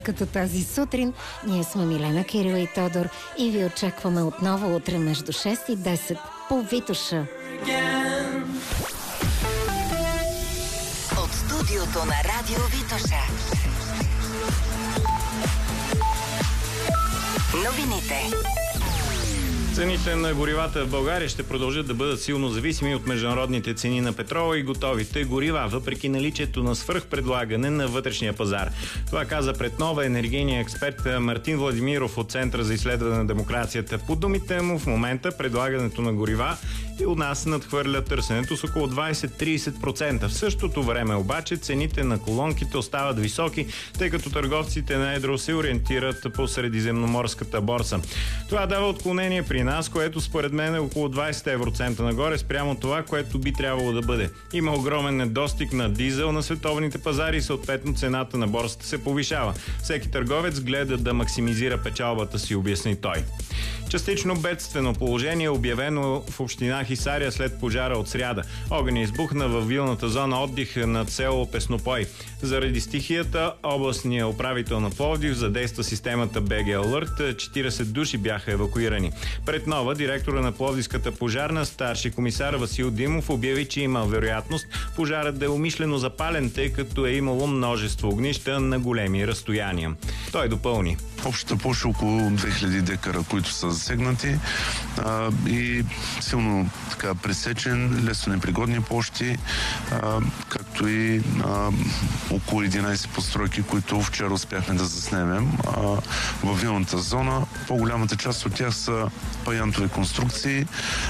Като тази сутрин, ние сме Милена, Кирил и Тодор и ви очакваме отново утре между 6 и 10 по Витоша. От студиото на Радио Витоша. Новините. Цените на горивата в България ще продължат да бъдат силно зависими от международните цени на петрола и готовите горива, въпреки наличието на свръхпредлагане на вътрешния пазар. Това каза пред Нова енергийния експерт Мартин Владимиров от Центъра за изследване на демокрацията. По думите му, в момента предлагането на горива и у нас надхвърля търсенето с около 20-30%. В същото време обаче цените на колонките остават високи, тъй като търговците на едро се ориентират по средиземноморската борса. Това дава отклонение при нас, което според мен е около 20 евроцента нагоре спрямо това, което би трябвало да бъде. Има огромен недостиг на дизел на световните пазари и съответно цената на борсата се повишава. Всеки търговец гледа да максимизира печалбата си, обясни той. Частично бедствено положение е обявено в община Хисаря след пожара от сряда. Огън избухна във вилната зона отдих над село Песнопой. Заради стихията, областният управител на Пловдив задейства системата БГ Alert. 40 души бяха евакуирани. Пред Нова, директора на Пловдивската пожарна, старши комисар Васил Димов обяви, че има вероятност пожарът да е умишлено запален, тъй като е имало множество огнища на големи разстояния. Той допълни. Общата площ е около 2000 декара, които са засегнати и силно така пресечен, лесно непригодни площи, както и около 11 постройки, които вчера успяхме да заснемем във вилната зона. По-голямата част от тях са паянтови конструкции,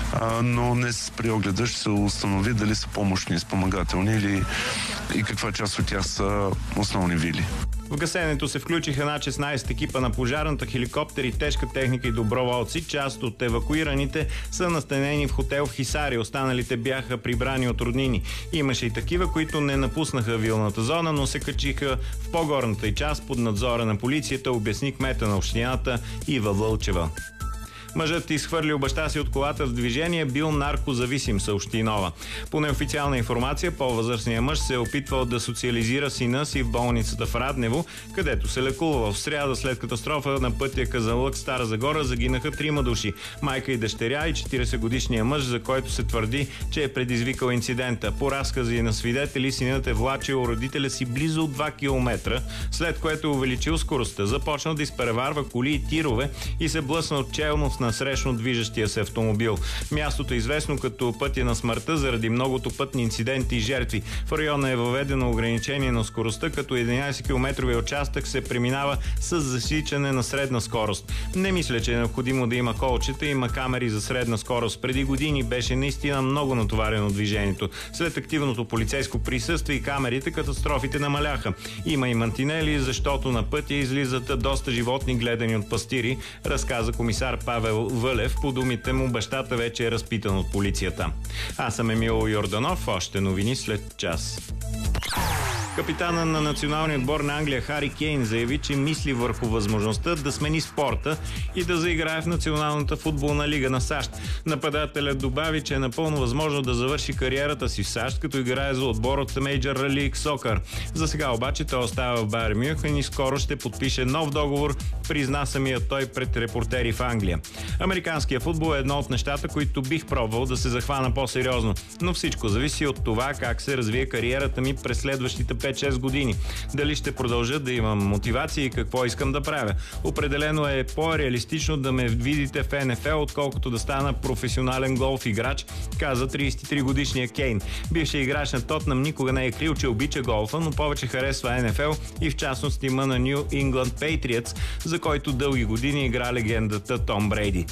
но днес при огледа ще се установи дали са помощни, спомагателни или и каква част от тях са основни вили. В гасенето се включиха над 16 екипа на пожарната, хеликоптери, тежка техника и доброволци. Част от евакуираните са настанени в хотел в Хисари, останалите бяха прибрани от роднини. Имаше и такива, които не напуснаха вилната зона, но се качиха в по-горната й част под надзора на полицията, обясни кмета на общината Ива Вълчева. Мъжът изхвърлил баща си от колата в движение, бил наркозависим, съобщи Нова. По неофициална информация, по-възрастният мъж се е опитвал да социализира сина си в болницата в Раднево, където се лекува. В сряда след катастрофа на пътя Казанлък Стара Загора загинаха 3 души. Майка и дъщеря и 40-годишния мъж, за който се твърди, че е предизвикал инцидента. По разкази на свидетели, синът е влачил родителя си близо 2 км, след което е увеличил скоростта, започнал да изпреварва коли и тирове и се блъснал челно в насрещно движещия се автомобил. Мястото е известно като пътя на смъртта заради многото пътни инциденти и жертви. В района е въведено ограничение на скоростта, като 11-километровия участък се преминава с засичане на средна скорост. Не мисля, че е необходимо да има колчета, има камери за средна скорост. Преди години беше наистина много натоварено движението. След активното полицейско присъствие и камерите, катастрофите намаляха. Има и мантинели, защото на пътя излизат доста животни, гледани от пастири, разказа комисар Павел Вълев. По думите му, бащата вече е разпитан от полицията. Аз съм Емил Йорданов. Още новини след час. Капитана на националния отбор на Англия Хари Кейн заяви, че мисли върху възможността да смени спорта и да заиграе в Националната футболна лига на САЩ. Нападателят добави, че е напълно възможно да завърши кариерата си в САЩ, като играе за отбор от Major League Soccer. За сега обаче той остава в Байер Мюнхен и скоро ще подпише нов договор, призна самия той пред репортери в Англия. Американският футбол е едно от нещата, които бих пробвал да се захвана по-сериозно, но всичко зависи от това как се развие кариерата ми през следващите 5-6 години. Дали ще продължа да имам мотивация и какво искам да правя. Определено е по-реалистично да ме видите в НФЛ, отколкото да стана професионален голф играч, каза 33-годишния Кейн. Бившият играч на Тотнъм никога не е крил, че обича голфа, но повече харесва НФЛ и в частност тима на New England Patriots, за който дълги години игра легендата Том Брейди.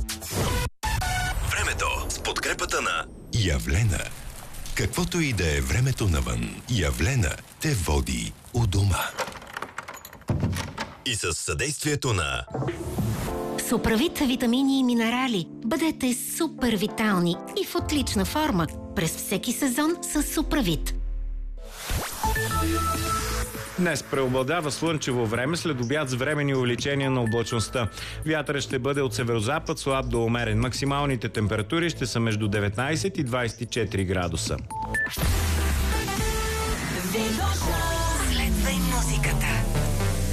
Времето с подкрепата на Явлена. Каквото и да е времето навън, Явлена те води у дома. И със съдействието на Суправит витамини и минерали. Бъдете супер витални и в отлична форма през всеки сезон с Суправит. Днес преобладава слънчево време, след обяд с временни увеличения на облачността. Вятърът ще бъде от северозапад, слаб до умерен. Максималните температури ще са между 19 и 24 градуса.